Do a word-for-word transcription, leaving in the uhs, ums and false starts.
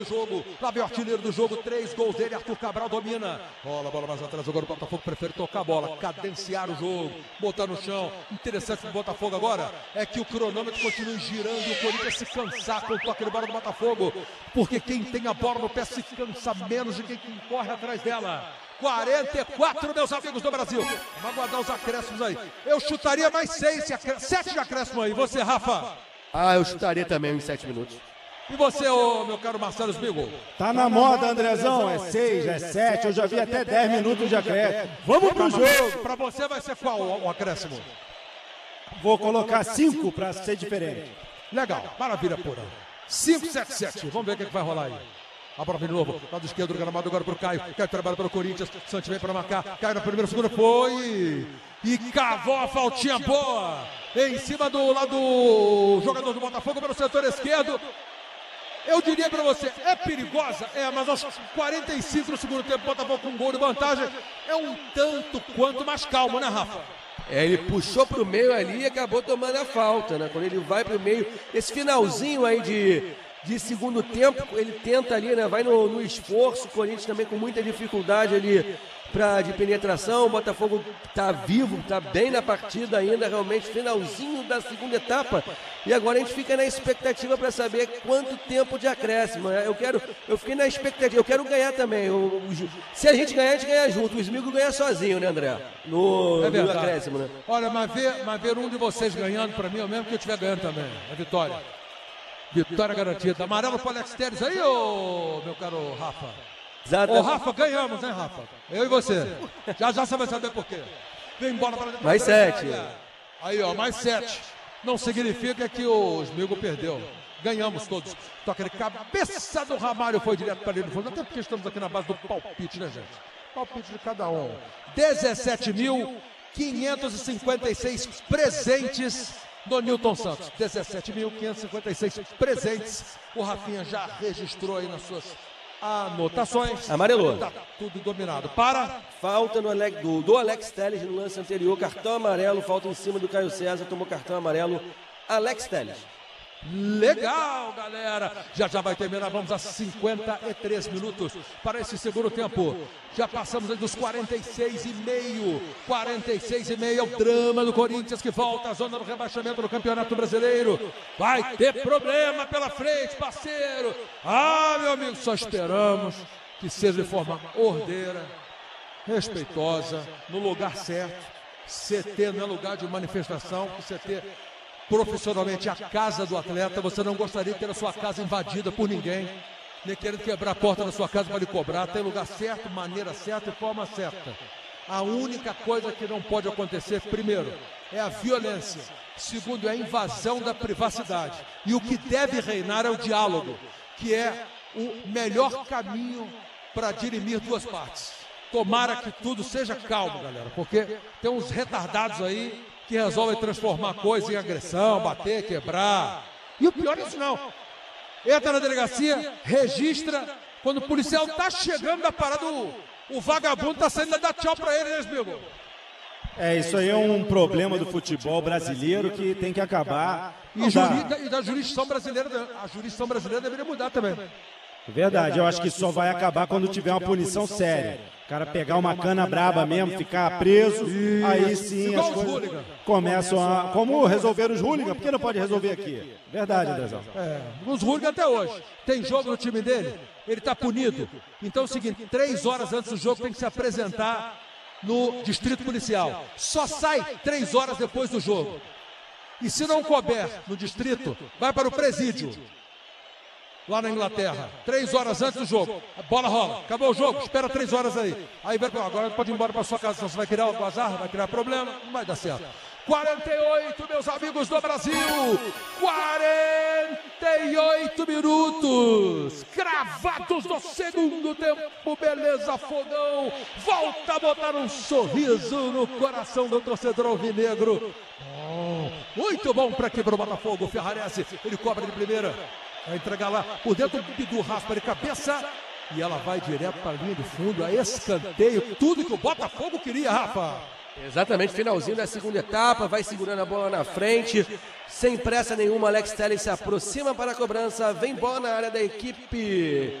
Jogo, lá vem o artilheiro do jogo, três gols dele, Arthur Cabral domina, rola a bola mais atrás, agora o Botafogo prefere tocar a bola, cadenciar o jogo, botar no chão. Interessante do Botafogo agora é que o cronômetro continue girando e o Corinthians se cansar com o toque de bola do Botafogo, porque quem tem a bola no pé se cansa menos de quem corre atrás dela. quarenta e quatro, meus amigos do Brasil. Vamos aguardar os acréscimos aí. Eu chutaria mais seis, sete de acréscimo aí. Você, Rafa? Ah, eu chutaria também uns sete minutos. E você, ô, meu caro Marcelo Spiegel? Tá na moda, Andrezão. É seis, é sete. Eu já vi até dez minutos de acréscimo. Vamos pro jogo. Pra você vai ser qual o acréscimo? Vou colocar cinco pra ser diferente. Legal, maravilha pura. cinco, sete, sete. Vamos ver o que, é que vai rolar aí. A bola vem de novo, lado esquerdo do gramado agora pro Caio. Caio trabalha pelo Corinthians. Santos vem para marcar. Caio na primeira, segunda, foi. E cavou a faltinha boa. Em cima do lado do jogador do Botafogo pelo setor esquerdo. Eu diria para você, é perigosa? É, mas aos quarenta e cinco do segundo tempo, Botafogo com um gol de vantagem. É um tanto quanto mais calmo, né, Rafa? É, ele puxou pro meio ali e acabou tomando a falta, né? Quando ele vai pro meio, esse finalzinho aí de, de segundo tempo, ele tenta ali, né? Vai no, no esforço, o Corinthians também com muita dificuldade ali pra, de penetração. O Botafogo tá vivo, tá bem na partida ainda, realmente, finalzinho da segunda etapa. E agora a gente fica na expectativa para saber quanto tempo de acréscimo. Eu quero, eu fiquei na expectativa, eu quero ganhar também. Eu, se a gente ganhar, a gente ganha junto. O Smigo ganha sozinho, né, André? No, é no acréscimo, né? Olha, mas ver, mas ver um de vocês ganhando, para mim, é o mesmo que eu estiver ganhando também. A vitória. Vitória garantida. Amarelo para o Alex Telles aí, ô, meu caro Rafa. Exato. Ô, Rafa, ganhamos, né, Rafa? Eu e você. Já já você vai saber por quê. Vem embora para dentro. Mais sete. Aí, ó, mais sete. Não significa que o Smigo perdeu. Ganhamos todos. Toca de cabeça do Ramalho, foi direto para ele no fundo. Até porque estamos aqui na base do palpite, né, gente? Palpite de cada um. dezessete mil quinhentos e cinquenta e seis presentes do Nilton Santos. dezessete mil quinhentos e cinquenta e seis presentes. O Rafinha já registrou aí nas suas anotações. Amarelou. Tá tudo dominado. Para. Falta no Alex, do, do Alex Telles no lance anterior. Cartão amarelo. Falta em cima do Caio César. Tomou cartão amarelo. Alex Telles. Legal, galera. Já já vai terminar. Vamos a cinquenta e três minutos para esse segundo tempo. Já passamos aí dos quarenta e seis e meio. quarenta e seis e meio é o drama do Corinthians que volta à zona do rebaixamento do Campeonato Brasileiro. Vai ter problema pela frente, parceiro. Ah, meu amigo, só esperamos que seja de forma ordeira, respeitosa, no lugar certo. C T não é lugar de manifestação, o C T profissionalmente a casa do atleta. Você não gostaria de ter a sua casa invadida por ninguém, nem querendo quebrar a porta da sua casa para lhe cobrar. Tem lugar certo, maneira certa e forma certa. A única coisa que não pode acontecer, primeiro, é a violência. Segundo, é a invasão da privacidade. E o que deve reinar é o diálogo, que é o melhor caminho para dirimir duas partes. Tomara que tudo seja calmo, galera, porque tem uns retardados aí que resolvem transformar coisa em agressão, bater, quebrar. E o pior é isso não. Entra na delegacia, registra. Quando o policial tá chegando da parada, o, o vagabundo tá saindo a dar tchau pra ele, né, Smigo? É, isso aí é um problema do futebol brasileiro que tem que acabar. E, juri, e da jurisdição brasileira, a jurisdição brasileira deveria mudar também. Verdade, eu acho que só vai acabar quando tiver uma punição séria. O cara pegar uma cana braba mesmo, ficar preso, isso. Aí sim as coisas começam a... Como resolver os hooligans? Por que não pode resolver aqui? Verdade, Andrezão. É, os hooligans até hoje. Tem jogo no time dele, ele está punido. Então é o seguinte, três horas antes do jogo tem que se apresentar no distrito policial. Só sai três horas depois do jogo. E se não couber no distrito, vai para o presídio. Lá na Inglaterra, três horas antes do jogo, a bola rola, acabou o jogo, espera três horas aí. Aí vai, agora pode ir embora para sua casa, senão você vai criar o azar, vai criar problema, não vai dar certo. quarenta e oito, meus amigos do Brasil, quarenta e oito minutos, cravados no segundo tempo, beleza, Fogão, volta a botar um sorriso no coração do torcedor alvinegro. Oh, muito bom para aqui para o Botafogo, o Ferrarese, ele cobra de primeira. Vai entregar lá por dentro do raspa de cabeça. E ela vai direto para a linha de fundo. A escanteio. Tudo que o Botafogo queria, Rafa. Exatamente, finalzinho da segunda etapa, vai segurando a bola na frente, sem pressa nenhuma, Alex Telles se aproxima para a cobrança, vem bola na área da equipe